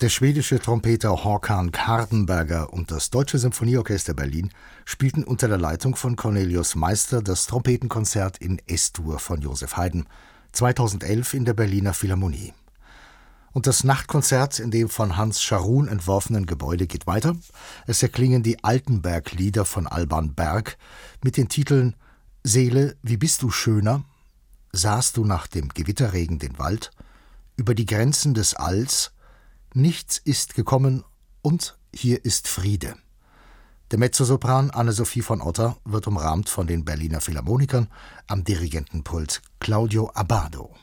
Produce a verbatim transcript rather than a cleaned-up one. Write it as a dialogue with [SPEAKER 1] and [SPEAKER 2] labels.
[SPEAKER 1] Der schwedische Trompeter Håkan Hardenberger und das Deutsche Symphonieorchester Berlin spielten unter der Leitung von Cornelius Meister das Trompetenkonzert in Es-Dur von Joseph Haydn, zweitausendelf in der Berliner Philharmonie. Und das Nachtkonzert in dem von Hans Scharoun entworfenen Gebäude geht weiter. Es erklingen die Altenberg-Lieder von Alban Berg mit den Titeln »Seele, wie bist du schöner?«, »Sahst du nach dem Gewitterregen den Wald?«, »Über die Grenzen des Alls?«, »Nichts ist gekommen« und »Hier ist Friede«. Der Mezzosopran Anne-Sophie von Otter wird umrahmt von den Berliner Philharmonikern, am Dirigentenpult Claudio Abbado.